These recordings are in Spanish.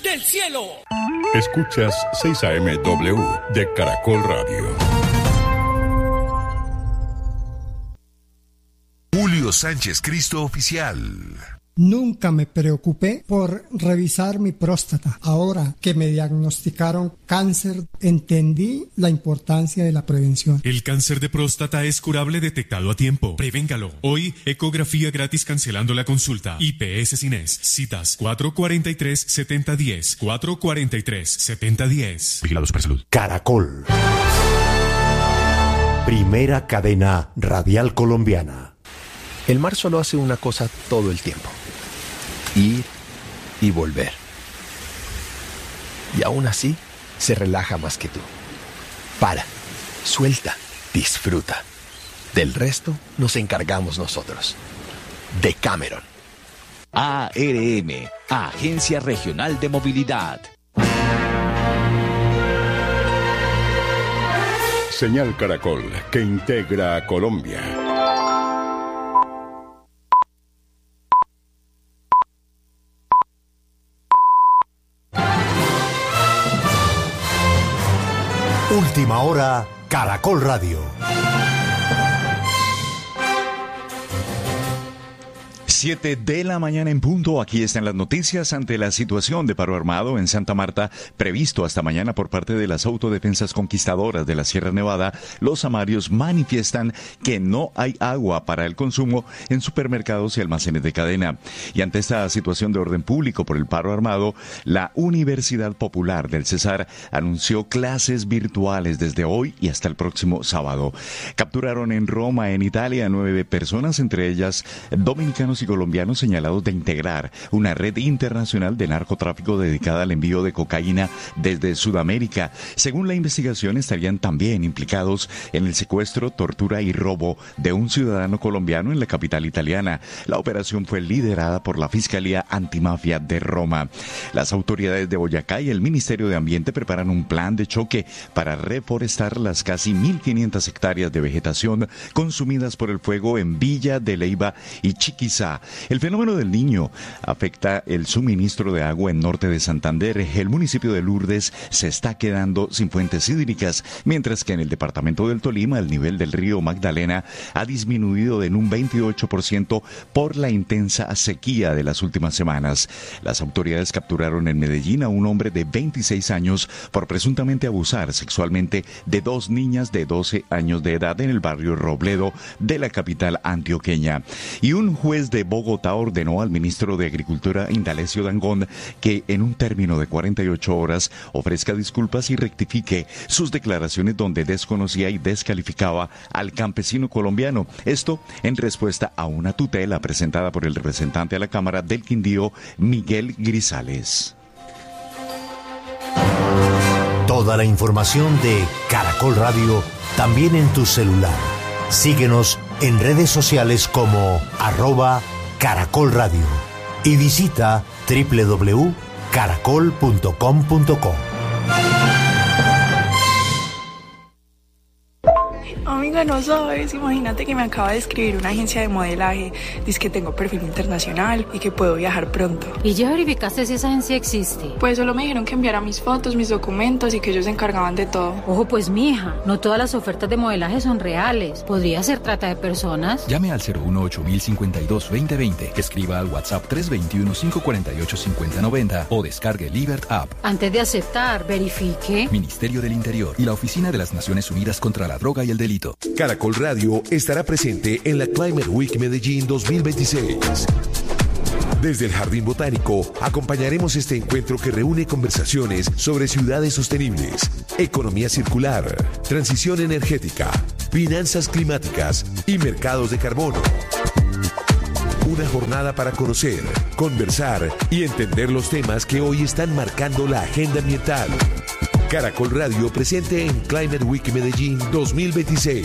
del cielo. Escuchas 6 AM/W de Caracol Radio. Julio Sánchez Cristo Oficial. Nunca me preocupé por revisar mi próstata. Ahora que me diagnosticaron cáncer, entendí la importancia de la prevención. El cáncer de próstata es curable detectado a tiempo. Prevéngalo. Hoy, ecografía gratis cancelando la consulta. IPS Cines. Citas 443-7010. 443-7010. Vigilado Supersalud. Caracol. Primera cadena radial colombiana. El mar solo hace una cosa todo el tiempo: ir y volver. Y aún así, se relaja más que tú. Para, suelta, disfruta. Del resto nos encargamos nosotros. Decameron. ARM, Agencia Regional de Movilidad. Señal Caracol, que integra a Colombia. Última hora, Caracol Radio. 7 de la mañana en punto. Aquí están las noticias. Ante la situación de paro armado en Santa Marta, previsto hasta mañana por parte de las autodefensas conquistadoras de la Sierra Nevada, los samarios manifiestan que no hay agua para el consumo en supermercados y almacenes de cadena. Y ante esta situación de orden público por el paro armado, la Universidad Popular del Cesar anunció clases virtuales desde hoy y hasta el próximo sábado. Capturaron en Roma, en Italia, 9 personas, entre ellas dominicanos y colombianos señalados de integrar una red internacional de narcotráfico dedicada al envío de cocaína desde Sudamérica. Según la investigación, estarían también implicados en el secuestro, tortura y robo de un ciudadano colombiano en la capital italiana. La operación fue liderada por la Fiscalía Antimafia de Roma. Las autoridades de Boyacá y el Ministerio de Ambiente preparan un plan de choque para reforestar las casi 1.500 hectáreas de vegetación consumidas por el fuego en Villa de Leyva y Chiquizá. El fenómeno del Niño afecta el suministro de agua en norte de Santander. El municipio de Lourdes se está quedando sin fuentes hídricas, mientras que en el departamento del Tolima el nivel del río Magdalena ha disminuido en un 28% por la intensa sequía de las últimas semanas. Las autoridades capturaron en Medellín a un hombre de 26 años por presuntamente abusar sexualmente de 2 niñas de 12 años de edad en el barrio Robledo de la capital antioqueña. Y un juez de Bogotá ordenó al ministro de Agricultura, Indalecio Dangond, que en un término de 48 horas ofrezca disculpas y rectifique sus declaraciones donde desconocía y descalificaba al campesino colombiano. Esto en respuesta a una tutela presentada por el representante a la Cámara del Quindío, Miguel Grisales. Toda la información de Caracol Radio también en tu celular. Síguenos en redes sociales como @Caracol Radio y visita www.caracol.com.co. Amiga, no sabes, imagínate que me acaba de escribir una agencia de modelaje. Dice que tengo perfil internacional y que puedo viajar pronto. ¿Y ya verificaste si esa agencia existe? Pues solo me dijeron que enviara mis fotos, mis documentos y que ellos se encargaban de todo. Ojo pues, mija, no todas las ofertas de modelaje son reales. Podría ser trata de personas. Llame al 018-052-2020, escriba al WhatsApp 321-548-5090 o descargue Libert App. Antes de aceptar, verifique. Ministerio del Interior y la Oficina de las Naciones Unidas contra la Droga y el Delito. Caracol Radio estará presente en la Climate Week Medellín 2026. Desde el Jardín Botánico acompañaremos este encuentro que reúne conversaciones sobre ciudades sostenibles, economía circular, transición energética, finanzas climáticas y mercados de carbono. Una jornada para conocer, conversar y entender los temas que hoy están marcando la agenda ambiental. Caracol Radio presente en Climate Week Medellín 2026.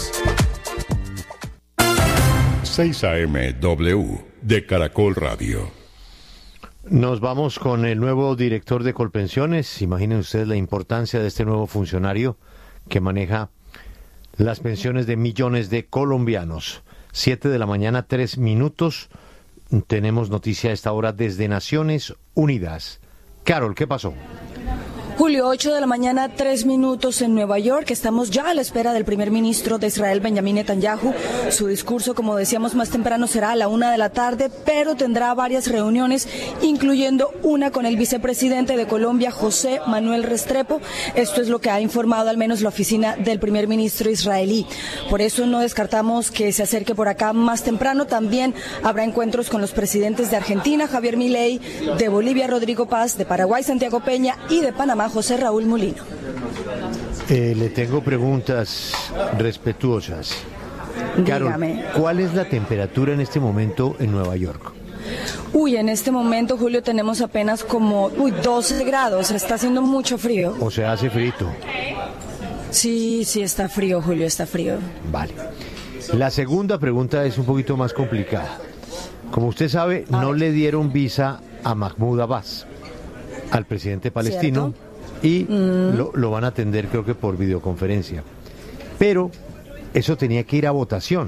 6 AM/W de Caracol Radio. Nos vamos con el nuevo director de Colpensiones. Imaginen ustedes la importancia de este nuevo funcionario que maneja las pensiones de millones de colombianos. 7 de la mañana, 3 minutos. Tenemos noticia a esta hora desde Naciones Unidas. Carol, ¿qué pasó? Julio, 8 de la mañana, 3 minutos en Nueva York. Estamos ya a la espera del primer ministro de Israel, Benjamín Netanyahu. Su discurso, como decíamos más temprano, será a la 1 de la tarde, pero tendrá varias reuniones, incluyendo una con el vicepresidente de Colombia, José Manuel Restrepo. Esto es lo que ha informado al menos la oficina del primer ministro israelí. Por eso no descartamos que se acerque por acá más temprano. También habrá encuentros con los presidentes de Argentina, Javier Milei, de Bolivia, Rodrigo Paz, de Paraguay, Santiago Peña, y de Panamá, José Raúl Molino. Le tengo preguntas respetuosas. Carol, ¿cuál es la temperatura en este momento en Nueva York? En este momento, Julio, tenemos apenas como 12 grados. Está haciendo mucho frío. O sea, hace frito. Sí, está frío, Julio, está frío. Vale. La segunda pregunta es un poquito más complicada. Como usted sabe, no le dieron visa a Mahmoud Abbas, al presidente palestino. ¿Cierto? Y lo van a atender, creo que por videoconferencia. Pero eso tenía que ir a votación.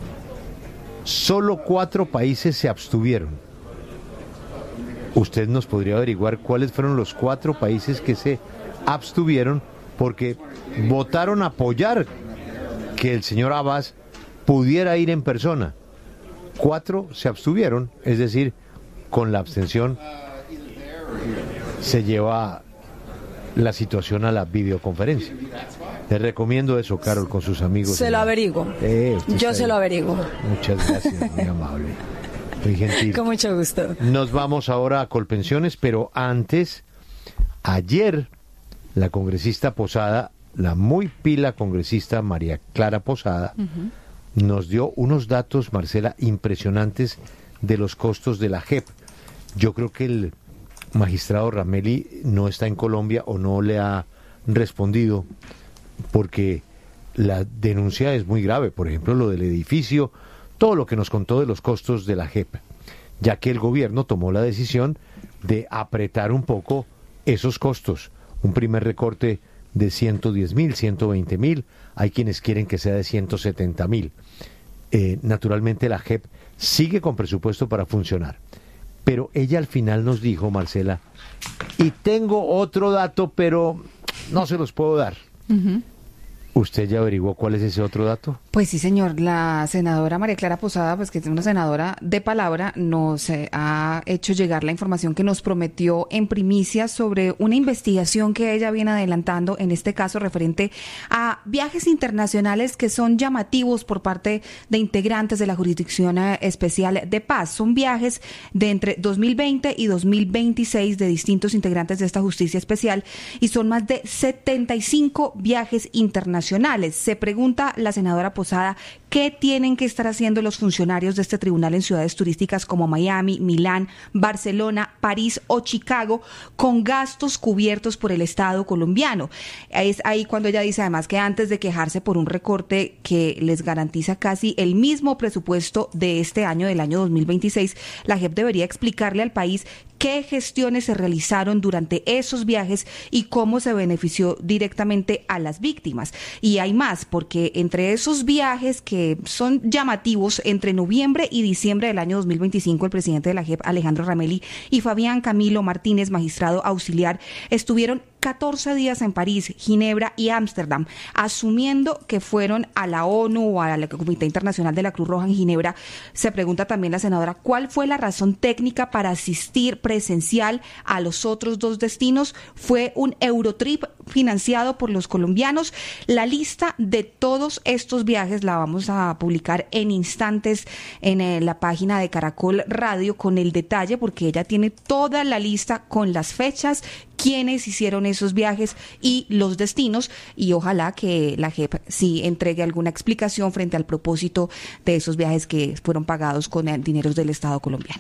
Solo 4 países se abstuvieron. ¿Usted nos podría averiguar cuáles fueron los 4 países que se abstuvieron porque votaron a apoyar que el señor Abbas pudiera ir en persona? 4 se abstuvieron, es decir, con la abstención se lleva la situación a la videoconferencia. Les recomiendo eso, Carol, con sus amigos. Se lo averiguo. Yo se lo averiguo. Muchas gracias, muy amable. Muy gentil. Con mucho gusto. Nos vamos ahora a Colpensiones, pero antes, ayer, la congresista Posada, la muy pila congresista María Clara Posada, nos dio unos datos, Marcela, impresionantes de los costos de la JEP. Yo creo que el magistrado Ramelli no está en Colombia o no le ha respondido porque la denuncia es muy grave. Por ejemplo, lo del edificio, todo lo que nos contó de los costos de la JEP, ya que el gobierno tomó la decisión de apretar un poco esos costos. Un primer recorte de 110.000, 120.000, hay quienes quieren que sea de 170.000. Naturalmente la JEP sigue con presupuesto para funcionar. Pero ella al final nos dijo, Marcela, y tengo otro dato, pero no se los puedo dar. ¿Usted ya averiguó cuál es ese otro dato? Pues sí, señor. La senadora María Clara Posada, pues que es una senadora de palabra, nos ha hecho llegar la información que nos prometió en primicia sobre una investigación que ella viene adelantando, en este caso referente a viajes internacionales que son llamativos por parte de integrantes de la Jurisdicción Especial de Paz. Son viajes de entre 2020 y 2026 de distintos integrantes de esta justicia especial y son más de 75 viajes internacionales. Se pregunta la senadora Posada qué tienen que estar haciendo los funcionarios de este tribunal en ciudades turísticas como Miami, Milán, Barcelona, París o Chicago con gastos cubiertos por el Estado colombiano. Es ahí cuando ella dice además que antes de quejarse por un recorte que les garantiza casi el mismo presupuesto de este año, del año 2026, la JEP debería explicarle al país qué gestiones se realizaron durante esos viajes y cómo se benefició directamente a las víctimas. Y hay más, porque entre esos viajes que son llamativos, entre noviembre y diciembre del año 2025, el presidente de la JEP, Alejandro Ramelli, y Fabián Camilo Martínez, magistrado auxiliar, estuvieron 14 días en París, Ginebra y Ámsterdam, asumiendo que fueron a la ONU o a la Comité Internacional de la Cruz Roja en Ginebra. Se pregunta también la senadora cuál fue la razón técnica para asistir presencial a los otros 2 destinos. Fue un Eurotrip financiado por los colombianos. La lista de todos estos viajes la vamos a publicar en instantes en la página de Caracol Radio con el detalle, porque ella tiene toda la lista con las fechas, quiénes hicieron esos viajes y los destinos, y ojalá que la JEP sí entregue alguna explicación frente al propósito de esos viajes que fueron pagados con dineros del Estado colombiano.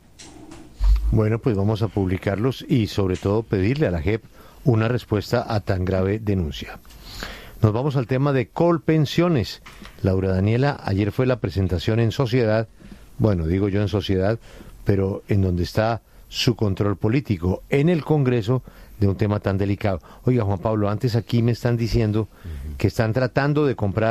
Bueno, pues vamos a publicarlos y sobre todo pedirle a la JEP una respuesta a tan grave denuncia. Nos vamos al tema de Colpensiones. Laura Daniela, ayer fue la presentación en sociedad, bueno, digo yo en sociedad, pero en donde está su control político en el Congreso de un tema tan delicado. Oiga, Juan Pablo, antes aquí me están diciendo que están tratando de comprar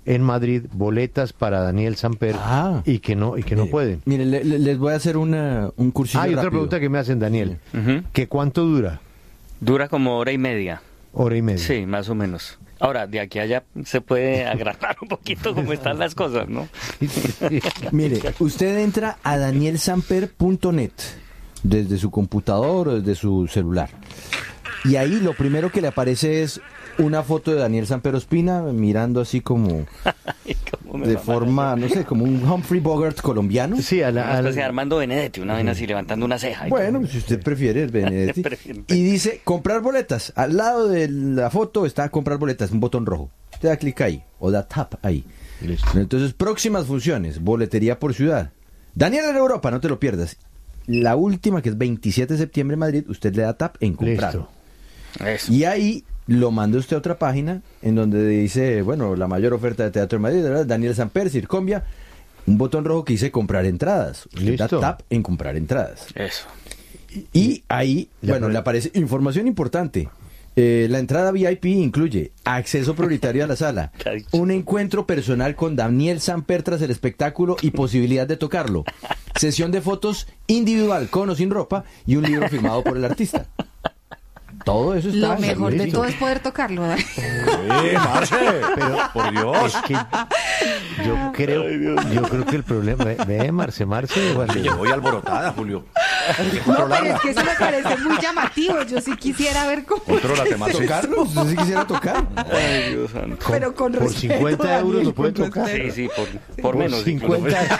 en Madrid boletas para Daniel Samper y que no pueden. Mire, les voy a hacer un cursillo y otra rápido. pregunta que me hacen, Daniel. ¿Que cuánto dura? Dura como hora y media. Hora y media. Sí, más o menos. Ahora, de aquí a allá se puede agrandar un poquito cómo están las cosas, ¿no? Mire, usted entra a danielsamper.net desde su computador o desde su celular. Y ahí lo primero que le aparece es una foto de Daniel Samper Ospina mirando así como de forma, no sé, como un Humphrey Bogart colombiano. Sí, una especie de Armando Benedetti, una vez así levantando una ceja. Bueno, si usted prefiere el Benedetti. Y dice comprar boletas. Al lado de la foto está comprar boletas, un botón rojo. Usted da clic ahí o da tap ahí. Listo. Entonces, próximas funciones, boletería por ciudad. Daniel en Europa, no te lo pierdas. La última, que es 27 de septiembre en Madrid, usted le da tap en comprar. Listo. Eso. Y ahí lo manda usted a otra página en donde dice, bueno, la mayor oferta de teatro en Madrid, ¿verdad? Daniel Samper, Circombia, un botón rojo que dice comprar entradas. Usted da tap en comprar entradas. Eso. Y ahí, bueno, le aparece información importante. La entrada VIP incluye acceso prioritario a la sala, un encuentro personal con Daniel Samper tras el espectáculo y posibilidad de tocarlo, sesión de fotos individual con o sin ropa y un libro firmado por el artista. Todo eso está lo mejor de todo es poder tocarlo. Marce, pero por Dios. Es que yo creo que el problema Marce, bueno, yo voy alborotada, Julio. No, pero es que eso me parece muy llamativo. Yo sí quisiera ver cómo contrólate, Marce. ¿Tocarlo? Yo sí quisiera tocar. Ay, Dios santo. Pero con por respeto, 50 euros Daniel, lo pueden tocar. Sí, por menos. 50.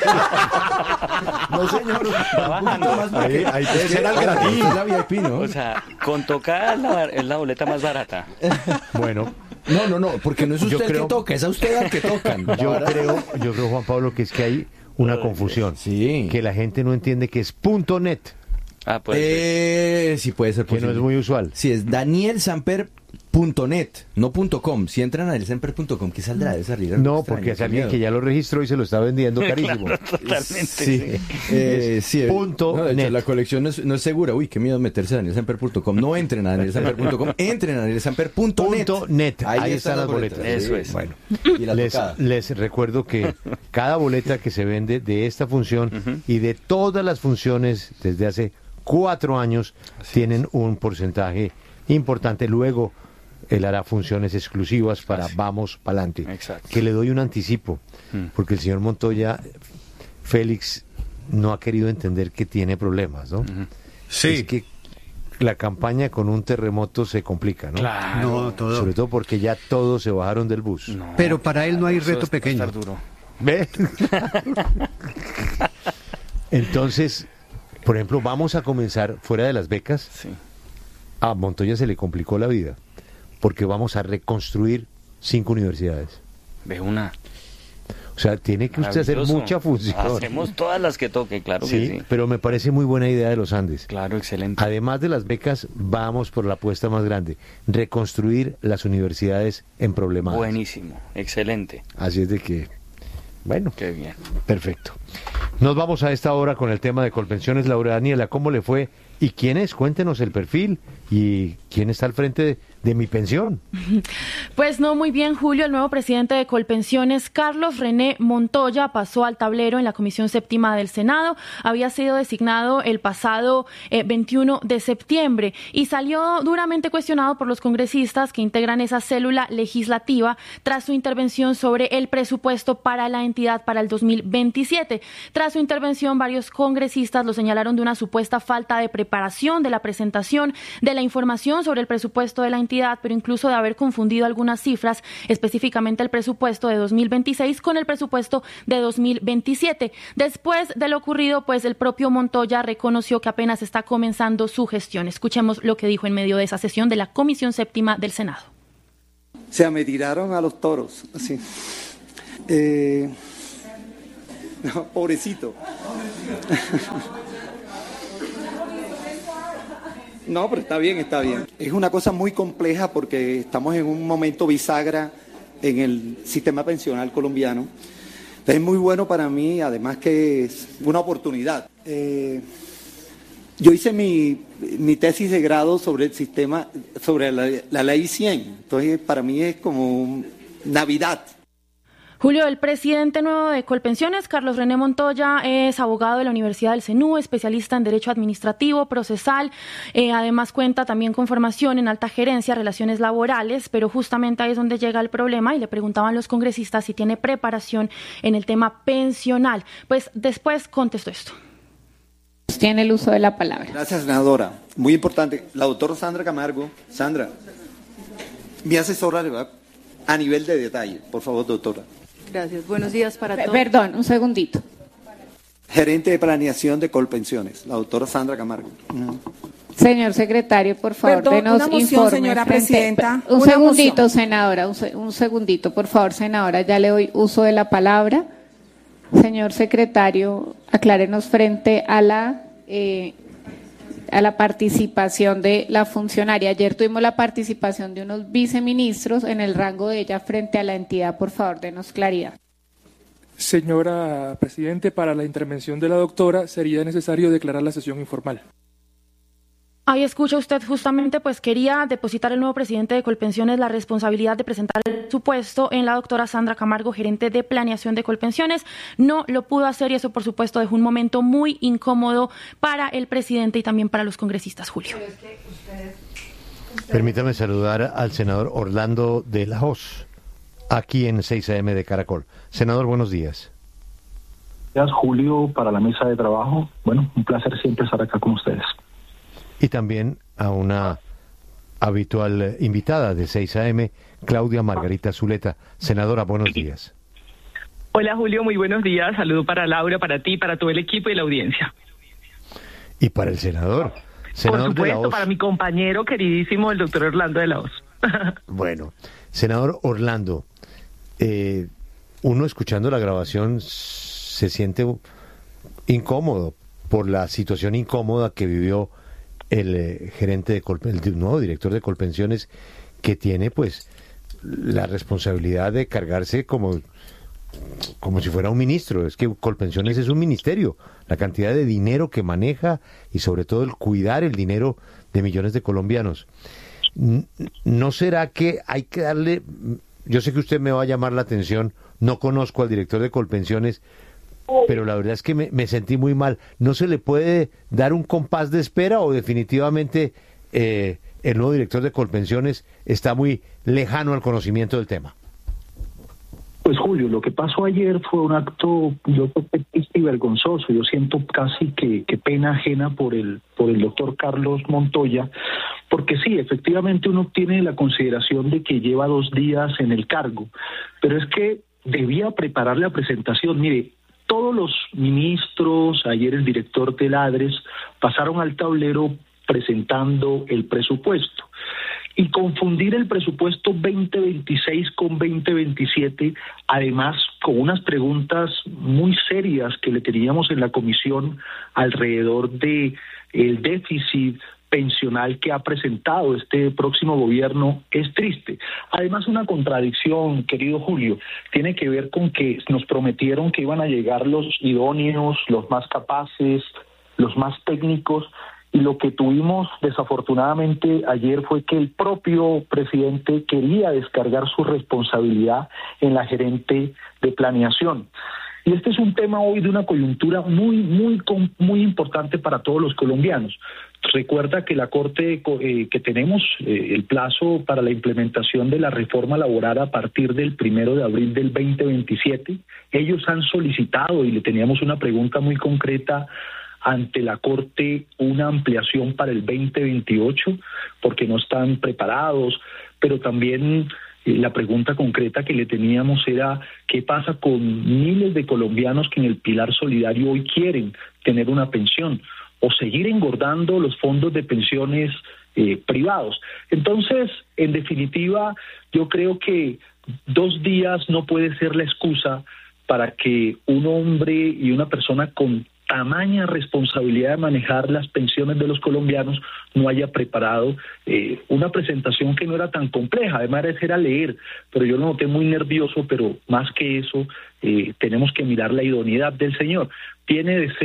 No, señor. Ahí debe ser al gratis. La VIP, ¿no? O sea, con tocar es la boleta más barata. Bueno. No, porque no es usted el que toca, es a usted al que tocan. Yo creo, Juan Pablo, que es que hay una confusión. Sí. Que la gente no entiende que es .net. Ah, pues. Sí, puede ser posible. Que no es muy usual. Sí, es danielsamper.net, no .com. Si entran a danielsamper.com, ¿qué saldrá de esa riga? No, porque es alguien que ya lo registró y se lo está vendiendo carísimo. Claro, totalmente. Sí. Punto de net. hecho, la colección no es segura. Uy, qué miedo meterse a danielsamper.com. No entren a danielsamper.com, entren a danielsamper.net. Ahí están las boletas. Eso es. Bueno, y la les recuerdo que cada boleta que se vende de esta función y de todas las funciones desde hace 4 años tienen un porcentaje importante. Luego él hará funciones exclusivas para Vamos Pa'lante. Exacto. Que le doy un anticipo, porque el señor Montoya, Félix, no ha querido entender que tiene problemas, ¿no? Sí. Es que la campaña con un terremoto se complica, ¿no? Claro. No, todo. Sobre todo porque ya todos se bajaron del bus. No, pero para él no hay eso reto es pequeño. estar duro. ¿Ve? Entonces, por ejemplo, vamos a comenzar fuera de las becas. Sí. A Montoya se le complicó la vida porque vamos a reconstruir 5 universidades. Ve una. O sea, tiene que usted hacer Maravilloso. mucha función. Hacemos todas las que toque, claro que sí. Pero me parece muy buena idea de los Andes. Claro, excelente. Además de las becas, vamos por la apuesta más grande, reconstruir las universidades en problemas. Buenísimo, excelente. Así es de que, bueno, Qué bien. perfecto. Nos vamos a esta hora con el tema de Colpensiones. Laura Daniela, ¿cómo le fue? ¿Y quién es? Cuéntenos el perfil y quién está al frente de mi pensión. Pues no muy bien, Julio. El nuevo presidente de Colpensiones, Carlos René Montoya, pasó al tablero en la Comisión Séptima del Senado. Había sido designado el pasado 21 de septiembre y salió duramente cuestionado por los congresistas que integran esa célula legislativa tras su intervención sobre el presupuesto para la entidad para el 2027. Tras su intervención, varios congresistas lo señalaron de una supuesta falta de preparación de la presentación de la información sobre el presupuesto de la entidad, pero incluso de haber confundido algunas cifras, específicamente el presupuesto de 2026 con el presupuesto de 2027. Después de lo ocurrido, pues el propio Montoya reconoció que apenas está comenzando su gestión. Escuchemos lo que dijo en medio de esa sesión de la Comisión Séptima del Senado. O sea, me tiraron a los toros, así. No, pobrecito. No, pero está bien, está bien. Es una cosa muy compleja porque estamos en un momento bisagra en el sistema pensional colombiano. Es muy bueno para mí, además que es una oportunidad. Yo hice mi tesis de grado sobre el sistema, sobre la ley 100. Entonces, para mí es como Navidad. Julio, el presidente nuevo de Colpensiones, Carlos René Montoya, es abogado de la Universidad del CNU, especialista en Derecho Administrativo, Procesal. Además cuenta también con formación en alta gerencia, relaciones laborales, pero justamente ahí es donde llega el problema y le preguntaban los congresistas si tiene preparación en el tema pensional. Pues después contestó esto. Tiene el uso de la palabra. Gracias, senadora. Muy importante. La doctora Sandra Camargo. Sandra, mi asesora le va a nivel de detalle. Por favor, doctora. Gracias. Buenos días para todos. Perdón, un segundito. Gerente de planeación de Colpensiones, la doctora Sandra Camargo. Señor secretario, por favor, denos informe. Señora presidenta. Un segundito, senadora, un segundito, por favor, senadora, ya le doy uso de la palabra. Señor secretario, aclárenos frente a la participación de la funcionaria. Ayer tuvimos la participación de unos viceministros en el rango de ella frente a la entidad. Por favor, denos claridad. Señora Presidente, para la intervención de la doctora sería necesario declarar la sesión informal. Ahí escucha usted, justamente pues quería depositar el nuevo presidente de Colpensiones la responsabilidad de presentar el presupuesto en la doctora Sandra Camargo, gerente de planeación de Colpensiones. No lo pudo hacer y eso por supuesto dejó un momento muy incómodo para el presidente y también para los congresistas, Julio. Permítame saludar al senador Orlando de la Hoz, aquí en 6 AM de Caracol. Senador, buenos días. Gracias, Julio, para la mesa de trabajo. Bueno, un placer siempre estar acá con ustedes. Y también a una habitual invitada de 6 AM, Claudia Margarita Zuleta. Senadora, buenos días. Hola, Julio, muy buenos días. Saludo para Laura, para ti, para todo el equipo y la audiencia. Y para el senador. Senador por supuesto, de la Hoz. Para mi compañero queridísimo, el doctor Orlando de la Hoz. Bueno, senador Orlando, uno escuchando la grabación se siente incómodo por la situación incómoda que vivió el gerente de el nuevo director de Colpensiones, que tiene pues la responsabilidad de cargarse como si fuera un ministro. Es que Colpensiones es un ministerio, la cantidad de dinero que maneja y sobre todo el cuidar el dinero de millones de colombianos. ¿No será que hay que darle, yo sé que usted me va a llamar la atención, no conozco al director de Colpensiones, pero la verdad es que me sentí muy mal? ¿No se le puede dar un compás de espera o definitivamente el nuevo director de Colpensiones está muy lejano al conocimiento del tema? Pues Julio, lo que pasó ayer fue un acto, yo creo que triste y vergonzoso. Yo siento casi que pena ajena por el doctor Carlos Montoya, porque sí, efectivamente uno tiene la consideración de que lleva 2 días en el cargo, pero es que debía preparar la presentación. Mire, todos los ministros, ayer el director del ADRES, pasaron al tablero presentando el presupuesto. Y confundir el presupuesto 2026 con 2027, además con unas preguntas muy serias que le teníamos en la comisión alrededor de el déficit pensional que ha presentado este próximo gobierno, es triste. Además, una contradicción, querido Julio, tiene que ver con que nos prometieron que iban a llegar los idóneos, los más capaces, los más técnicos, y lo que tuvimos desafortunadamente ayer fue que el propio presidente quería descargar su responsabilidad en la gerente de planeación. Y este es un tema hoy de una coyuntura muy importante para todos los colombianos. Recuerda que la Corte que tenemos el plazo para la implementación de la reforma laboral a partir del 1 de abril del 2027. Ellos han solicitado, y le teníamos una pregunta muy concreta ante la Corte, una ampliación para el 2028 porque no están preparados, pero también la pregunta concreta que le teníamos era ¿qué pasa con miles de colombianos que en el Pilar Solidario hoy quieren tener una pensión o seguir engordando los fondos de pensiones privados? Entonces, en definitiva, yo creo que 2 días no puede ser la excusa para que un hombre y una persona con tamaña responsabilidad de manejar las pensiones de los colombianos no haya preparado una presentación que no era tan compleja. Además era leer, pero yo lo noté muy nervioso. Pero más que eso, tenemos que mirar la idoneidad del señor. Tiene de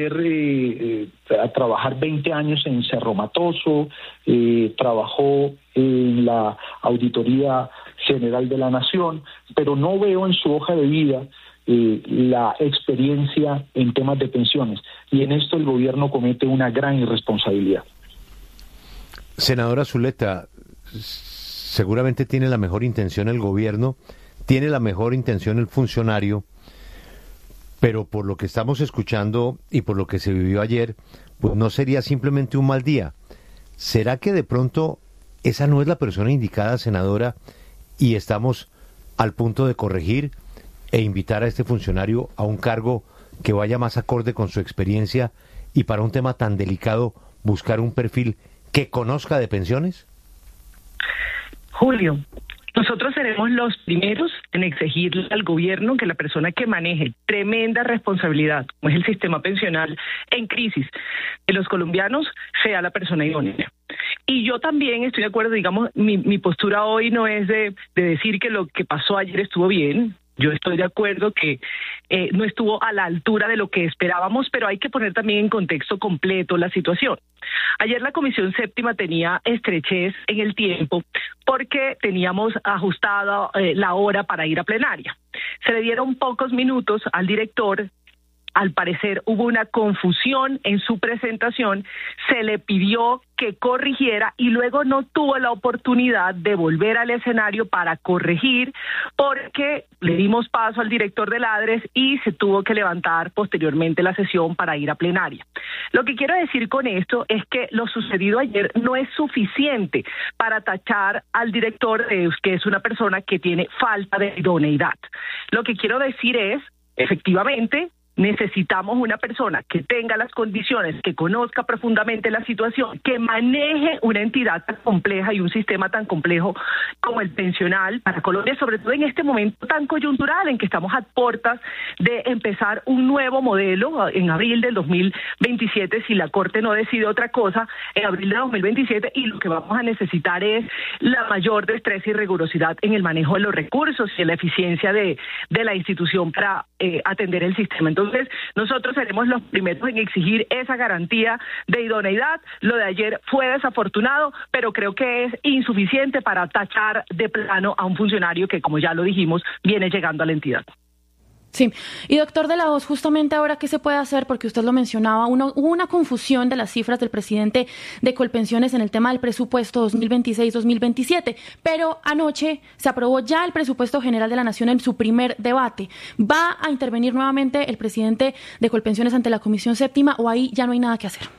ser a trabajar 20 años en Cerro Matoso, trabajó en la Auditoría general de la Nación, pero no veo en su hoja de vida la experiencia en temas de pensiones, y en esto el gobierno comete una gran irresponsabilidad. Senadora Zuleta, seguramente tiene la mejor intención el gobierno, tiene la mejor intención el funcionario, pero por lo que estamos escuchando y por lo que se vivió ayer, pues no sería simplemente un mal día. ¿Será que de pronto esa no es la persona indicada, senadora, y estamos al punto de corregir e invitar a este funcionario a un cargo que vaya más acorde con su experiencia y para un tema tan delicado buscar un perfil que conozca de pensiones? Julio, nosotros seremos los primeros en exigirle al gobierno que la persona que maneje tremenda responsabilidad, como es el sistema pensional en crisis de los colombianos, sea la persona idónea. Y yo también estoy de acuerdo, digamos, mi postura hoy no es de decir que lo que pasó ayer estuvo bien. Yo estoy de acuerdo que no estuvo a la altura de lo que esperábamos, pero hay que poner también en contexto completo la situación. Ayer la Comisión Séptima tenía estrechez en el tiempo porque teníamos ajustada la hora para ir a plenaria. Se le dieron pocos minutos al director. Al parecer hubo una confusión en su presentación, se le pidió que corrigiera y luego no tuvo la oportunidad de volver al escenario para corregir porque le dimos paso al director de Ladres y se tuvo que levantar posteriormente la sesión para ir a plenaria. Lo que quiero decir con esto es que lo sucedido ayer no es suficiente para tachar al director que es una persona que tiene falta de idoneidad. Lo que quiero decir es, efectivamente, necesitamos una persona que tenga las condiciones, que conozca profundamente la situación, que maneje una entidad tan compleja y un sistema tan complejo como el pensional para Colombia, sobre todo en este momento tan coyuntural en que estamos a puertas de empezar un nuevo modelo en abril del 2027, si la Corte no decide otra cosa, en abril de 2027, y lo que vamos a necesitar es la mayor destreza y rigurosidad en el manejo de los recursos y en la eficiencia de la institución para atender el sistema. Entonces, nosotros seremos los primeros en exigir esa garantía de idoneidad. Lo de ayer fue desafortunado, pero creo que es insuficiente para tachar de plano a un funcionario que, como ya lo dijimos, viene llegando a la entidad. Sí, y doctor de la Hoz, justamente ahora, ¿qué se puede hacer? Porque usted lo mencionaba, hubo una confusión de las cifras del presidente de Colpensiones en el tema del presupuesto 2026-2027, pero anoche se aprobó ya el presupuesto general de la Nación en su primer debate. ¿Va a intervenir nuevamente el presidente de Colpensiones ante la Comisión Séptima o ahí ya no hay nada que hacer?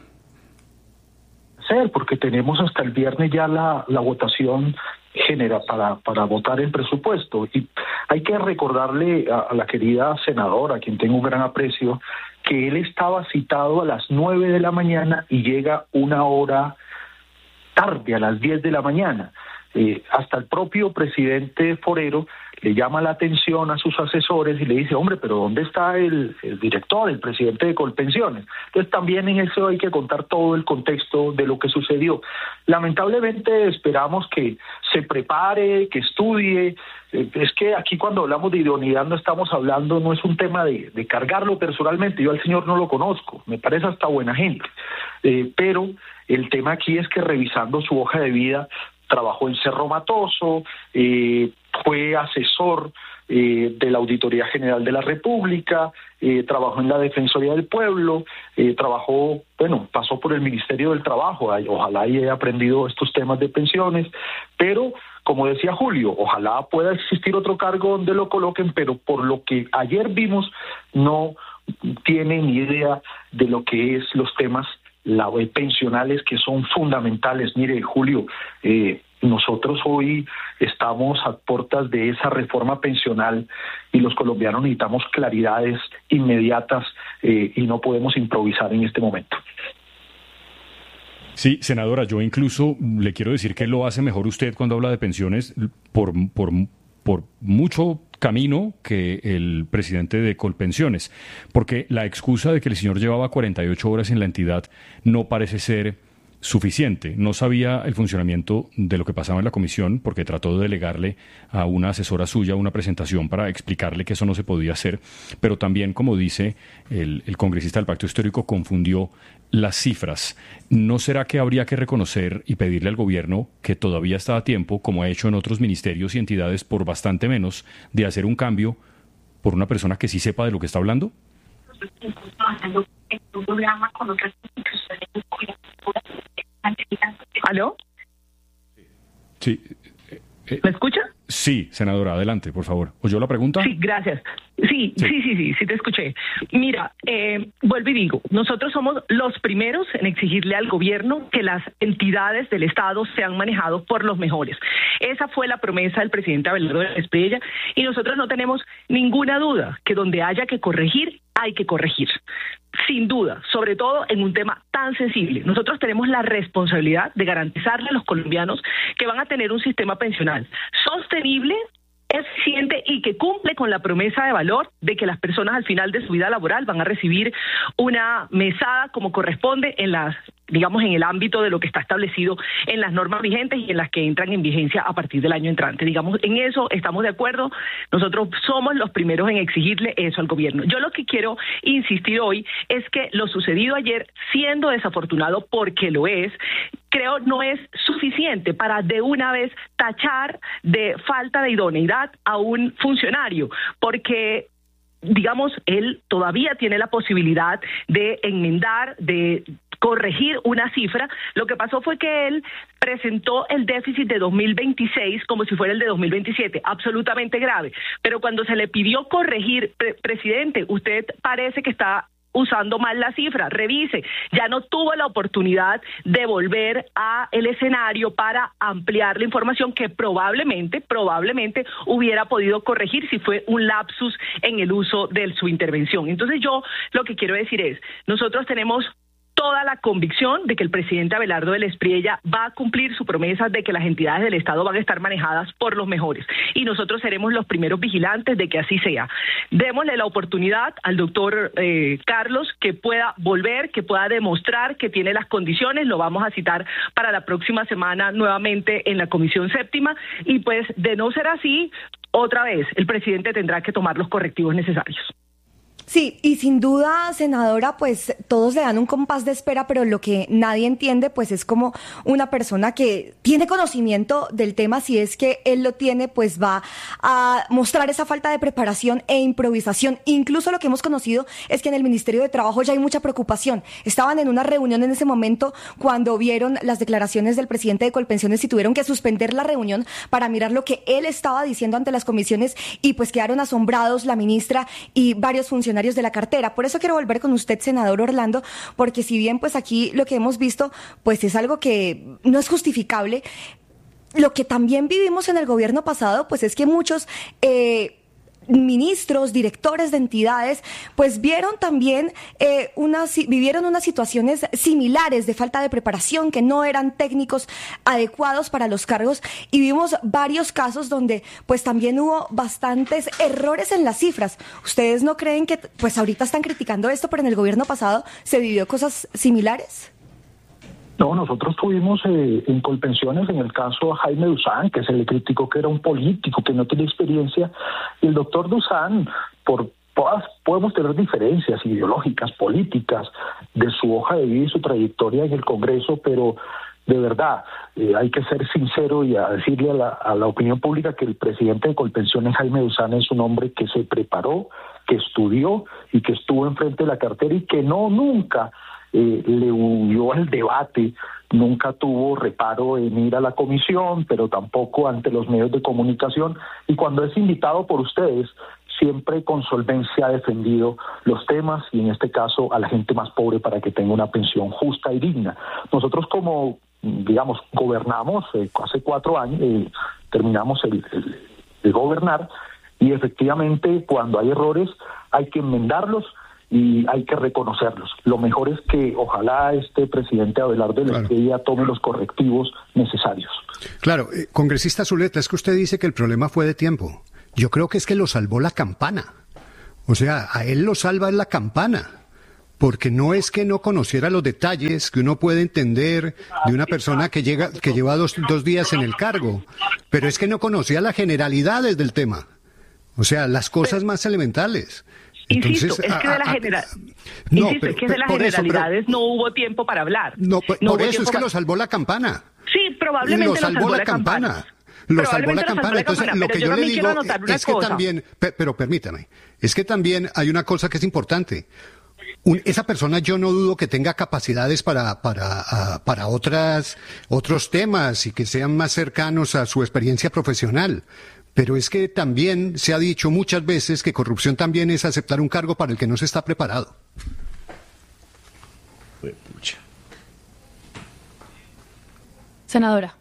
Porque tenemos hasta el viernes ya la votación genera para votar el presupuesto, y hay que recordarle a la querida senadora, a quien tengo un gran aprecio, que él estaba citado a las 9 de la mañana y llega una hora tarde, a las 10 de la mañana. Hasta el propio presidente Forero le llama la atención a sus asesores y le dice, hombre, pero ¿dónde está el director, el presidente de Colpensiones? Entonces también en eso hay que contar todo el contexto de lo que sucedió. Lamentablemente esperamos que se prepare, que estudie. Es que aquí cuando hablamos de idoneidad no estamos hablando, no es un tema de cargarlo personalmente. Yo al señor no lo conozco, me parece hasta buena gente. Pero el tema aquí es que revisando su hoja de vida, trabajó en Cerro Matoso, fue asesor de la Auditoría General de la República, trabajó en la Defensoría del Pueblo, pasó por el Ministerio del Trabajo, ojalá haya aprendido estos temas de pensiones, pero como decía Julio, ojalá pueda existir otro cargo donde lo coloquen, pero por lo que ayer vimos, no tiene ni idea de lo que es los temas pensionales, que son fundamentales. Mire, Julio, nosotros hoy estamos a puertas de esa reforma pensional y los colombianos necesitamos claridades inmediatas y no podemos improvisar en este momento. Sí, senadora, yo incluso le quiero decir que lo hace mejor usted cuando habla de pensiones por mucho camino que el presidente de Colpensiones, porque la excusa de que el señor llevaba 48 horas en la entidad no parece ser suficiente. No sabía el funcionamiento de lo que pasaba en la comisión porque trató de delegarle a una asesora suya una presentación para explicarle que eso no se podía hacer, pero también, como dice el congresista del Pacto Histórico, confundió las cifras. ¿No será que habría que reconocer y pedirle al gobierno que todavía está a tiempo, como ha hecho en otros ministerios y entidades por bastante menos, de hacer un cambio por una persona que sí sepa de lo que está hablando? En un programa con otras instituciones. ¿Aló? Sí. ¿Me escucha? Sí, senadora, adelante, por favor. ¿Oyó la pregunta? Sí, gracias. Sí, te escuché. Mira, vuelvo y digo, nosotros somos los primeros en exigirle al gobierno que las entidades del Estado sean manejadas por los mejores. Esa fue la promesa del presidente Abelardo de la Espriella y nosotros no tenemos ninguna duda que donde haya que corregir, hay que corregir. Sin duda, sobre todo en un tema tan sensible. Nosotros tenemos la responsabilidad de garantizarle a los colombianos que van a tener un sistema pensional sostenible, eficiente y que cumple con la promesa de valor de que las personas al final de su vida laboral van a recibir una mesada como corresponde en en el ámbito de lo que está establecido en las normas vigentes y en las que entran en vigencia a partir del año entrante. En eso estamos de acuerdo. Nosotros somos los primeros en exigirle eso al gobierno. Yo lo que quiero insistir hoy es que lo sucedido ayer, siendo desafortunado porque lo es, creo no es suficiente para de una vez tachar de falta de idoneidad a un funcionario, porque él todavía tiene la posibilidad de enmendar, de corregir una cifra. Lo que pasó fue que él presentó el déficit de 2026 como si fuera el de 2027, absolutamente grave. Pero cuando se le pidió corregir, presidente, usted parece que está usando mal la cifra, revise, ya no tuvo la oportunidad de volver a el escenario para ampliar la información que probablemente hubiera podido corregir si fue un lapsus en el uso de su intervención. Entonces yo lo que quiero decir es, nosotros tenemos toda la convicción de que el presidente Abelardo de la Espriella va a cumplir su promesa de que las entidades del Estado van a estar manejadas por los mejores y nosotros seremos los primeros vigilantes de que así sea. Démosle la oportunidad al doctor Carlos que pueda volver, que pueda demostrar que tiene las condiciones. Lo vamos a citar para la próxima semana nuevamente en la Comisión Séptima y pues de no ser así, otra vez el presidente tendrá que tomar los correctivos necesarios. Sí, y sin duda, senadora, pues todos le dan un compás de espera, pero lo que nadie entiende, pues es como una persona que tiene conocimiento del tema, si es que él lo tiene, pues va a mostrar esa falta de preparación e improvisación. Incluso lo que hemos conocido es que en el Ministerio de Trabajo ya hay mucha preocupación. Estaban en una reunión en ese momento cuando vieron las declaraciones del presidente de Colpensiones y tuvieron que suspender la reunión para mirar lo que él estaba diciendo ante las comisiones y pues quedaron asombrados la ministra y varios funcionarios de la cartera. Por eso quiero volver con usted, senador Orlando, porque si bien pues aquí lo que hemos visto pues es algo que no es justificable, lo que también vivimos en el gobierno pasado pues es que muchos ministros, directores de entidades, pues vieron también vivieron unas situaciones similares de falta de preparación, que no eran técnicos adecuados para los cargos, y vimos varios casos donde pues también hubo bastantes errores en las cifras. ¿Ustedes no creen que pues ahorita están criticando esto, pero en el gobierno pasado se vivió cosas similares? No, nosotros tuvimos en Colpensiones, en el caso a Jaime Duzán, que se le criticó que era un político, que no tenía experiencia, y el doctor Duzán, podemos tener diferencias ideológicas, políticas, de su hoja de vida y su trayectoria en el Congreso, pero de verdad hay que ser sincero y a decirle a la opinión pública que el presidente de Colpensiones, Jaime Duzán, es un hombre que se preparó, que estudió y que estuvo enfrente de la cartera y que nunca le huyó al debate, nunca tuvo reparo en ir a la comisión, pero tampoco ante los medios de comunicación, y cuando es invitado por ustedes, siempre con solvencia ha defendido los temas y en este caso a la gente más pobre para que tenga una pensión justa y digna. Nosotros como, gobernamos hace 4 años, terminamos el gobernar y efectivamente cuando hay errores hay que enmendarlos y hay que reconocerlos. Lo mejor es que ojalá este presidente Abelardo de la Espriella tome los correctivos necesarios. Claro, congresista Zuleta, es que usted dice que el problema fue de tiempo. Yo creo que es que lo salvó la campana. O sea, a él lo salva la campana. porque no es que no conociera los detalles que uno puede entender de una persona que lleva dos días en el cargo, pero es que no conocía las generalidades del tema, o sea, las cosas más elementales. Entonces, insisto, es que de las generalidades no hubo tiempo para hablar. No, por eso es que lo salvó la campana. Sí, probablemente lo salvó la campana. Lo salvó la campana. Entonces, lo que yo le digo es que también, pero permítame, es que también hay una cosa que es importante. Esa persona yo no dudo que tenga capacidades para otros temas y que sean más cercanos a su experiencia profesional. Pero es que también se ha dicho muchas veces que corrupción también es aceptar un cargo para el que no se está preparado. Senadora.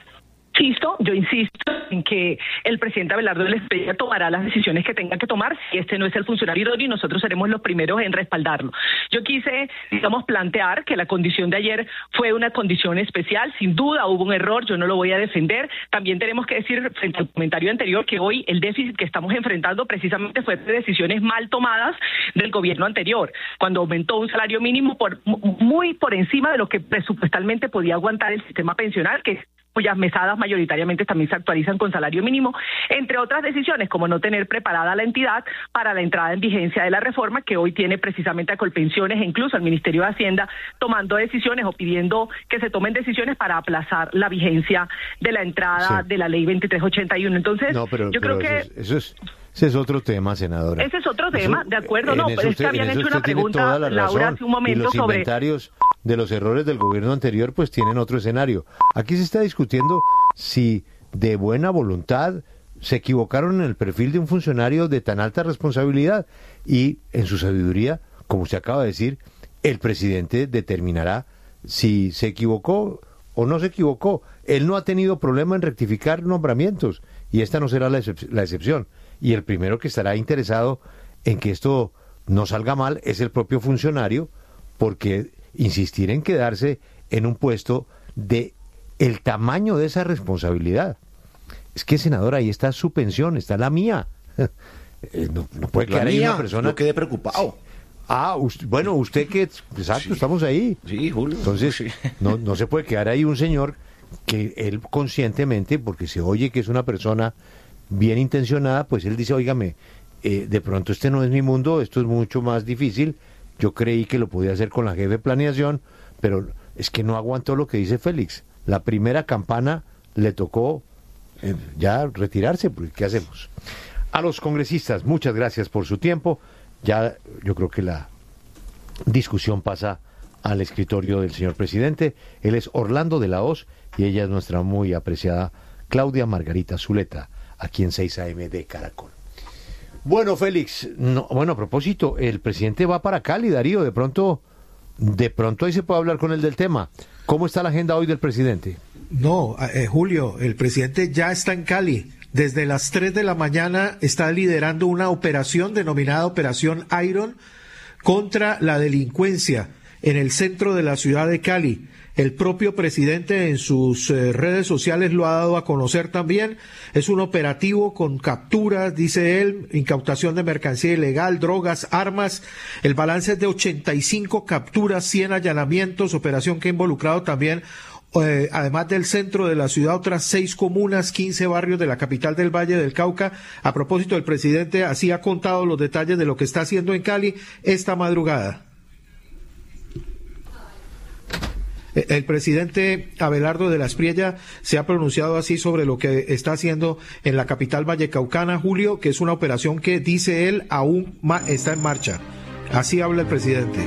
Yo insisto en que el presidente Abelardo de la Espriella tomará las decisiones que tenga que tomar. Si este no es el funcionario idóneo, y nosotros seremos los primeros en respaldarlo. Yo quise, plantear que la condición de ayer fue una condición especial. Sin duda hubo un error, yo no lo voy a defender. También tenemos que decir, frente al comentario anterior, que hoy el déficit que estamos enfrentando precisamente fue de decisiones mal tomadas del gobierno anterior, cuando aumentó un salario mínimo muy por encima de lo que presupuestalmente podía aguantar el sistema pensional, cuyas mesadas mayoritariamente también se actualizan con salario mínimo, entre otras decisiones, como no tener preparada la entidad para la entrada en vigencia de la reforma, que hoy tiene precisamente a Colpensiones e incluso al Ministerio de Hacienda tomando decisiones o pidiendo que se tomen decisiones para aplazar la vigencia de la entrada de la ley 2381. Entonces, yo creo que... Ese es otro tema, senadora. Ese es otro tema, de acuerdo, pero es que habían hecho una pregunta, Laura, hace un momento sobre... Y los inventarios de los errores del gobierno anterior, pues tienen otro escenario. Aquí se está discutiendo si de buena voluntad se equivocaron en el perfil de un funcionario de tan alta responsabilidad y, en su sabiduría, como usted acaba de decir, el presidente determinará si se equivocó o no se equivocó. Él no ha tenido problema en rectificar nombramientos y esta no será la excepción. Y el primero que estará interesado en que esto no salga mal es el propio funcionario, porque insistir en quedarse en un puesto de el tamaño de esa responsabilidad. Es que, senadora, ahí está su pensión, está la mía. No puede quedar ahí una persona... No quede preocupado. Usted que... Exacto, estamos ahí. Sí, Julio. Entonces, no se puede quedar ahí un señor que él conscientemente, porque se oye que es una persona bien intencionada, pues él dice, óigame, de pronto este no es mi mundo, esto es mucho más difícil, yo creí que lo podía hacer con la jefe de planeación, pero es que no aguantó lo que dice Félix. La primera campana le tocó ya retirarse, porque ¿qué hacemos? A los congresistas, muchas gracias por su tiempo. Ya yo creo que la discusión pasa al escritorio del señor presidente. Él es Orlando de la Hoz y ella es nuestra muy apreciada Claudia Margarita Zuleta, aquí en 6 AM de Caracol. Bueno, Félix, a propósito, el presidente va para Cali, Darío, de pronto ahí se puede hablar con él del tema. ¿Cómo está la agenda hoy del presidente? No, Julio, el presidente ya está en Cali. Desde las 3 de la mañana está liderando una operación denominada Operación Iron contra la delincuencia en el centro de la ciudad de Cali. El propio presidente en sus redes sociales lo ha dado a conocer también. Es un operativo con capturas, dice él, incautación de mercancía ilegal, drogas, armas. El balance es de 85 capturas, 100 allanamientos, operación que ha involucrado también, además del centro de la ciudad, otras 6 comunas, 15 barrios de la capital del Valle del Cauca. A propósito, el presidente así ha contado los detalles de lo que está haciendo en Cali esta madrugada. El presidente Abelardo de la Espriella se ha pronunciado así sobre lo que está haciendo en la capital vallecaucana, Julio, que es una operación que, dice él, aún está en marcha. Así habla el presidente.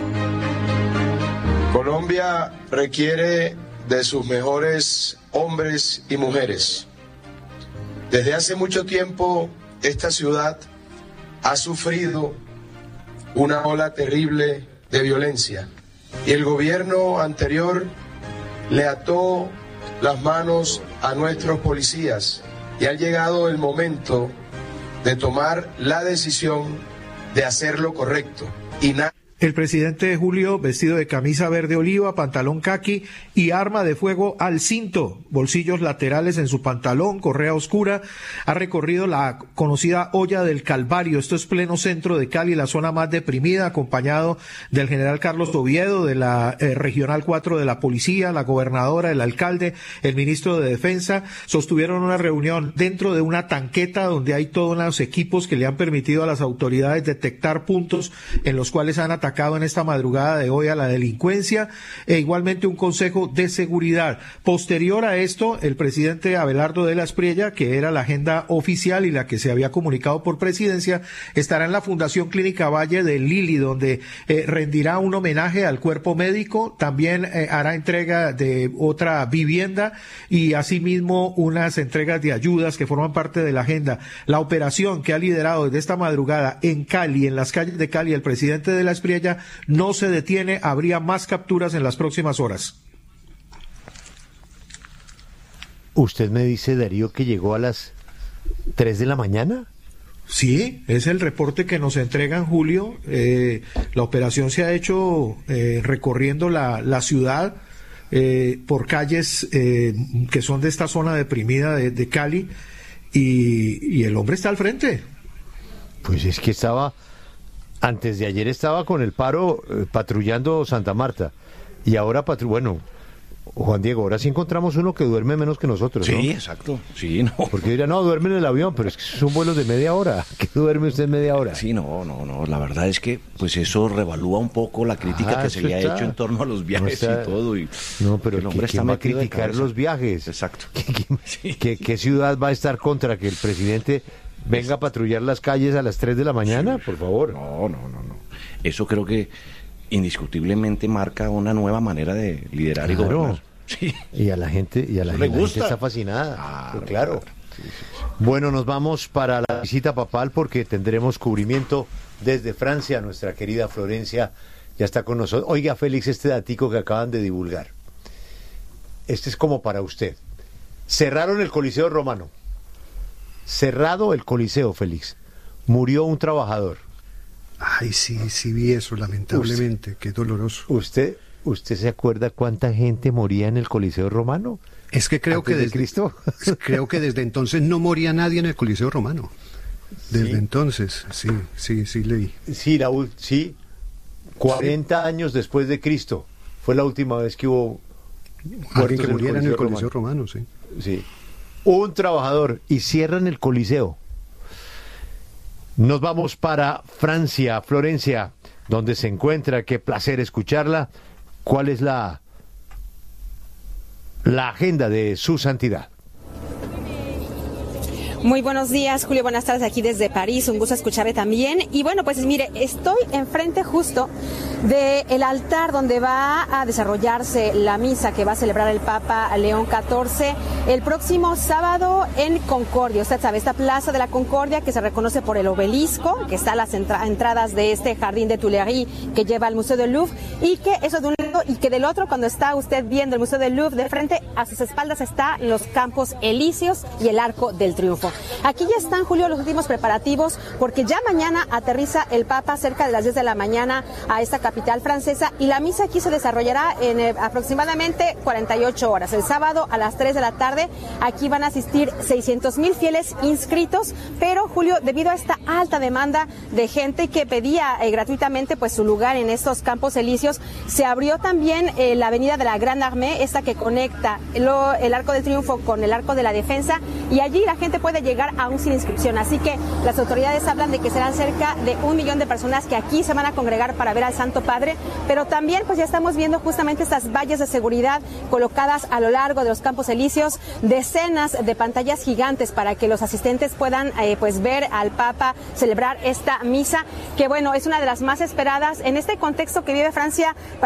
Colombia requiere de sus mejores hombres y mujeres. Desde hace mucho tiempo, esta ciudad ha sufrido una ola terrible de violencia. Y el gobierno anterior le ató las manos a nuestros policías y ha llegado el momento de tomar la decisión de hacer lo correcto. El presidente Julio, vestido de camisa verde oliva, pantalón caqui y arma de fuego al cinto, bolsillos laterales en su pantalón, correa oscura, ha recorrido la conocida Olla del Calvario. Esto es pleno centro de Cali, la zona más deprimida, acompañado del general Carlos Oviedo, de la Regional 4 de la Policía, la gobernadora, el alcalde, el ministro de Defensa. Sostuvieron una reunión dentro de una tanqueta donde hay todos los equipos que le han permitido a las autoridades detectar puntos en los cuales han atacado en esta madrugada de hoy a la delincuencia, e igualmente un consejo de seguridad. Posterior a esto, el presidente Abelardo de la Espriella, que era la agenda oficial y la que se había comunicado por presidencia, estará en la Fundación Clínica Valle de Lili, donde rendirá un homenaje al cuerpo médico, también hará entrega de otra vivienda y asimismo unas entregas de ayudas que forman parte de la agenda. La operación que ha liderado desde esta madrugada en Cali, en las calles de Cali, el presidente de la Espriella, no se detiene, habría más capturas en las próximas horas. ¿Usted me dice, Darío, que llegó a las 3 de la mañana? Sí, es el reporte que nos entregan, Julio. La operación se ha hecho recorriendo la ciudad por calles que son de esta zona deprimida de Cali, y el hombre está al frente. Pues es que antes de ayer estaba con el paro patrullando Santa Marta, y ahora bueno, Juan Diego, ahora sí encontramos uno que duerme menos que nosotros, ¿no? Sí, exacto. Sí, no. Porque dirán, no, duerme en el avión, pero es que son vuelos de media hora. ¿Qué duerme usted media hora? Sí, no. La verdad es que pues eso revalúa un poco la crítica que se le ha hecho en torno a los viajes y todo. No, pero el hombre ¿quién va a criticar los viajes? Exacto. ¿Qué ciudad va a estar contra que el presidente venga a patrullar las calles a las 3 de la mañana? Por favor. No. Eso creo que indiscutiblemente marca una nueva manera de liderar y gobernar. Sí. Y a la gente, la gente está fascinada. Claro. Sí. Bueno, nos vamos para la visita papal porque tendremos cubrimiento desde Francia. Nuestra querida Florencia ya está con nosotros. Oiga, Félix, este datico que acaban de divulgar. Este es como para usted. Cerraron el Coliseo Romano. Cerrado el Coliseo, Félix. Murió un trabajador. Ay, sí vi eso, lamentablemente. Qué doloroso. ¿Usted se acuerda cuánta gente moría en el Coliseo Romano? Es que creo que desde entonces no moría nadie en el Coliseo Romano. Desde entonces, sí leí. Sí, 40 años después de Cristo fue la última vez que hubo alguien que muriera en el Coliseo Romano, sí. Sí. Un trabajador, y cierran el Coliseo. Nos vamos para Francia, Florencia, donde se encuentra. Qué placer escucharla. ¿Cuál es la agenda de su santidad? Muy buenos días, Julio, buenas tardes aquí desde París, un gusto escucharle también. Y bueno, pues mire, estoy enfrente justo del altar donde va a desarrollarse la misa que va a celebrar el Papa León XIV el próximo sábado en Concordia. Usted sabe, esta Plaza de la Concordia que se reconoce por el obelisco, que está a las entradas de este jardín de Tuileries que lleva al Museo del Louvre, y que eso de un lado y que del otro, cuando está usted viendo el Museo del Louvre, de frente a sus espaldas están los Campos Elíseos y el Arco del Triunfo. Aquí ya están, Julio, los últimos preparativos, porque ya mañana aterriza el Papa cerca de las 10 de la mañana a esta capital francesa, y la misa aquí se desarrollará en aproximadamente 48 horas. El sábado a las 3 de la tarde aquí van a asistir 600,000 fieles inscritos, pero, Julio, debido a esta alta demanda de gente que pedía gratuitamente pues su lugar en estos Campos Elíseos, se abrió también la avenida de la Grande Armée, esta que conecta el Arco del Triunfo con el Arco de la Defensa, y allí la gente puede llegar aún sin inscripción. Así que las autoridades hablan de que serán cerca de 1 millón de personas que aquí se van a congregar para ver al Santo Padre, pero también pues ya estamos viendo justamente estas vallas de seguridad colocadas a lo largo de los Campos Elíseos, decenas de pantallas gigantes para que los asistentes puedan pues ver al Papa celebrar esta misa, que bueno, es una de las más esperadas en este contexto que vive Francia, particularmente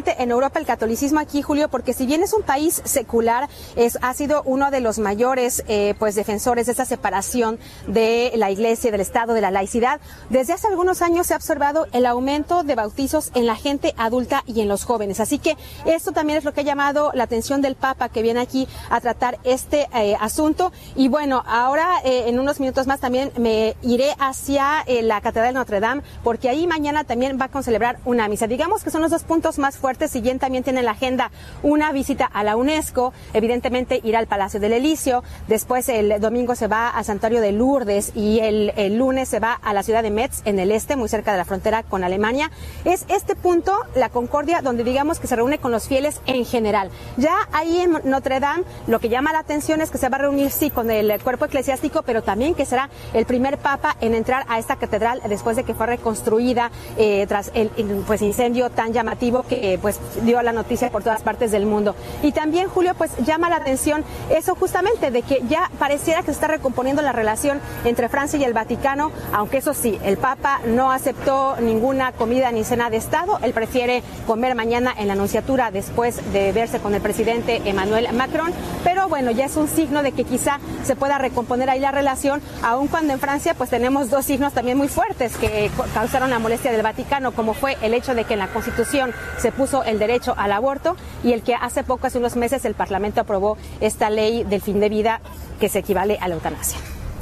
justamente en Europa el catolicismo aquí, Julio, porque si bien es un país secular, ha sido uno de los mayores pues defensores de esta separación de la Iglesia, del Estado, de la laicidad. Desde hace algunos años se ha observado el aumento de bautizos en la gente adulta y en los jóvenes. Así que esto también es lo que ha llamado la atención del Papa, que viene aquí a tratar este asunto. Y bueno, ahora en unos minutos más también me iré hacia la Catedral de Notre Dame, porque ahí mañana también va a celebrar una misa. Digamos que son los dos puntos más fuertes. Si bien también tiene en la agenda una visita a la UNESCO, evidentemente irá al Palacio del Elíseo, después el domingo se va al Santuario de Lourdes y el lunes se va a la ciudad de Metz, en el este, muy cerca de la frontera con Alemania. Es este punto, la Concordia, donde digamos que se reúne con los fieles en general. Ya ahí en Notre Dame lo que llama la atención es que se va a reunir sí con el cuerpo eclesiástico, pero también que será el primer papa en entrar a esta catedral después de que fue reconstruida tras el pues incendio tan llamativo que pues dio la noticia por todas partes del mundo. Y también, Julio, pues llama la atención eso justamente de que ya pareciera que se está recomponiendo la relación entre Francia y el Vaticano, aunque eso sí, el Papa no aceptó ninguna comida ni cena de Estado. Él prefiere comer mañana en la Anunciatura después de verse con el presidente Emmanuel Macron, pero bueno, ya es un signo de que quizá se pueda recomponer ahí la relación, aun cuando en Francia pues tenemos dos signos también muy fuertes que causaron la molestia del Vaticano, como fue el hecho de que en la Constitución se puso el derecho al aborto y el que hace unos meses, el Parlamento aprobó esta ley del fin de vida que se equivale a la eutanasia.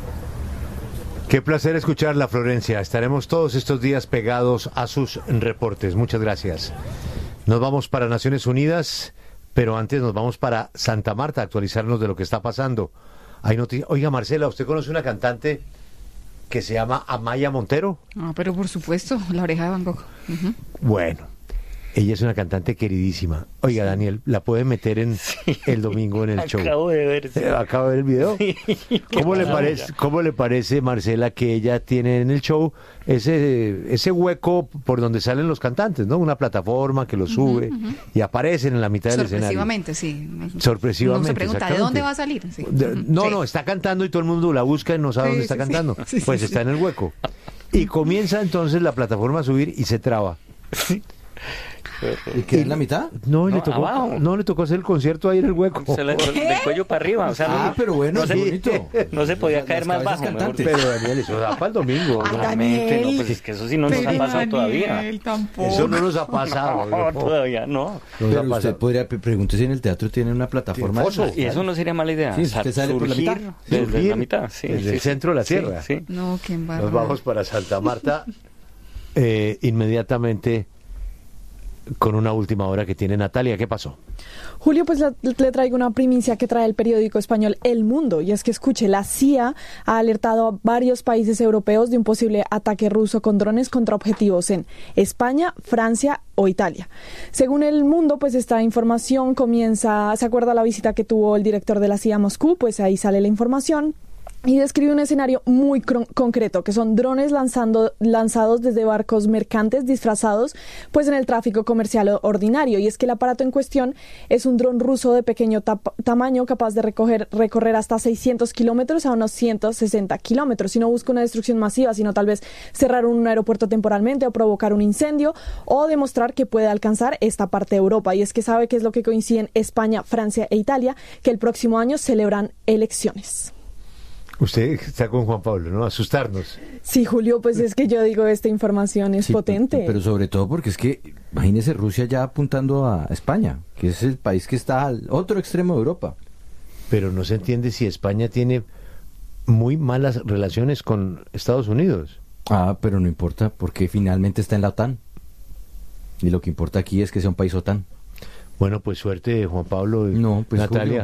Qué placer escucharla, Florencia. Estaremos todos estos días pegados a sus reportes. Muchas gracias. Nos vamos para Naciones Unidas, pero antes nos vamos para Santa Marta a actualizarnos de lo que está pasando. Hay noticias. Oiga, Marcela, ¿usted conoce una cantante que se llama Amaya Montero? Ah, pero por supuesto, La Oreja de Van Gogh. Uh-huh. Bueno, ella es una cantante queridísima. Oiga, Daniel, ¿la puede meter en el domingo en el show? Acabo de ver. Sí. ¿Acaba de ver el video? Sí. ¿Cómo le parece, Marcela, que ella tiene en el show ese hueco por donde salen los cantantes, ¿no? Una plataforma que lo sube y aparecen en la mitad del escenario. Sorpresivamente, sí. Sorpresivamente. Uno se pregunta, ¿de dónde va a salir? Sí. No, está cantando y todo el mundo la busca y no sabe dónde está cantando. Pues está en el hueco. Y comienza entonces la plataforma a subir y se traba. ¿Y queda en la mitad? No, le tocó hacer el concierto ahí en el hueco. Del cuello para arriba. O sea, pero bueno, no se podía caer más bajo. Pero Daniel, eso da para el domingo. Obviamente, no, pues es que eso sí no nos ha pasado todavía. Eso no nos ha pasado. No, todavía no. Pero usted podría preguntar si en el teatro tiene una plataforma. Y eso no sería mala idea. Sí, usted sale por la mitad. Desde la mitad, sí. Desde el centro de la sierra. Sí. No, qué embarrada. Nos vamos para Santa Marta inmediatamente con una última hora que tiene Natalia. ¿Qué pasó? Julio, pues le traigo una primicia que trae el periódico español El Mundo, y es que escuche, la CIA ha alertado a varios países europeos de un posible ataque ruso con drones contra objetivos en España, Francia o Italia. Según El Mundo, pues esta información ¿se acuerda la visita que tuvo el director de la CIA a Moscú? Pues ahí sale la información. Y describe un escenario muy concreto, que son drones lanzados desde barcos mercantes disfrazados pues en el tráfico comercial ordinario. Y es que el aparato en cuestión es un dron ruso de pequeño tamaño, capaz de recorrer hasta 600 kilómetros a unos 160 kilómetros. Y no busca una destrucción masiva, sino tal vez cerrar un aeropuerto temporalmente o provocar un incendio o demostrar que puede alcanzar esta parte de Europa. Y es que sabe que es lo que coinciden España, Francia e Italia, que el próximo año celebran elecciones. Usted está con Juan Pablo, ¿no? Asustarnos. Sí, Julio, pues es que yo digo, esta información es potente. Pero sobre todo porque es que, imagínese Rusia ya apuntando a España, que es el país que está al otro extremo de Europa. Pero no se entiende si España tiene muy malas relaciones con Estados Unidos. Ah, pero no importa, porque finalmente está en la OTAN. Y lo que importa aquí es que sea un país OTAN. Bueno, pues suerte, Juan Pablo y Natalia.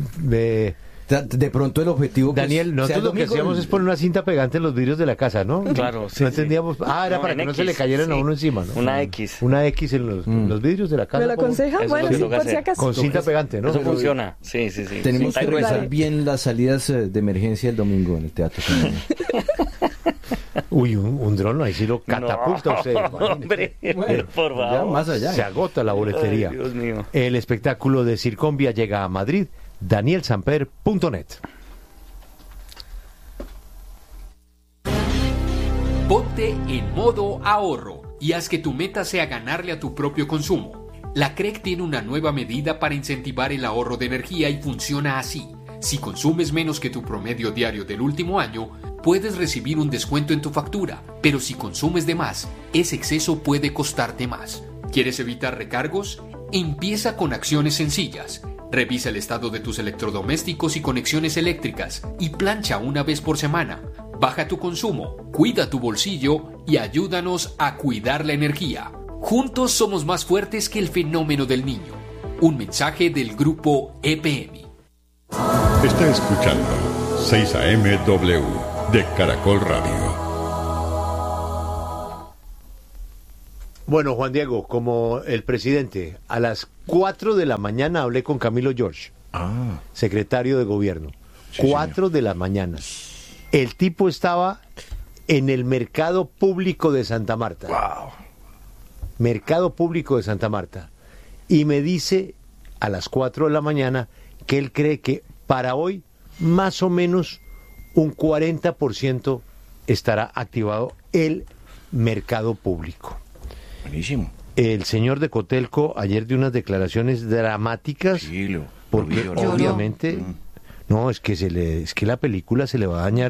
De pronto el objetivo... Daniel, nosotros lo que hacíamos es poner una cinta pegante en los vidrios de la casa, ¿no? Claro, sí. No entendíamos... era para que no se le cayeran a uno encima, ¿no? Una X. Una X en los vidrios de la casa. ¿Me lo aconseja? Bueno, sí, por si acaso. Con cinta pegante, ¿no? Eso funciona, sí. Tenemos que revisar bien las salidas de emergencia el domingo en el teatro. Uy, un dron, ahí sí lo catapulta usted. Hombre, por favor. Ya, más allá. Se agota la boletería. Ay, Dios mío. El espectáculo de Circonvia llega a Madrid. DanielSamper.net. Ponte en modo ahorro y haz que tu meta sea ganarle a tu propio consumo. La CREC tiene una nueva medida para incentivar el ahorro de energía y funciona así. Si consumes menos que tu promedio diario del último año, puedes recibir un descuento en tu factura, pero si consumes de más, ese exceso puede costarte más. ¿Quieres evitar recargos? Empieza con acciones sencillas. Revisa el estado de tus electrodomésticos y conexiones eléctricas y plancha una vez por semana. Baja tu consumo, cuida tu bolsillo y ayúdanos a cuidar la energía. Juntos somos más fuertes que el fenómeno del niño. Un mensaje del grupo EPM. Está escuchando 6 AM W de Caracol Radio. Bueno, Juan Diego, como el presidente, a las 4 de la mañana hablé con Camilo George, secretario de gobierno. Sí, 4 señor. de la mañana. El tipo estaba en el mercado público de Santa Marta. Wow. Mercado público de Santa Marta. Y me dice a las 4 de la mañana que él cree que para hoy más o menos un 40% estará activado el mercado público. Buenísimo. El señor de Cotelco ayer dio unas declaraciones dramáticas porque obviamente no, es que la película se le va a dañar